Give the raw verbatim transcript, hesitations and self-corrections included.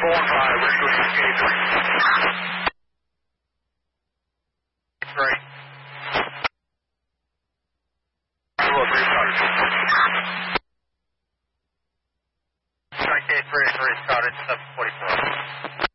four one five, we're going to K three. Three. Bravo three started. Strike K three, three started, seven forty-four.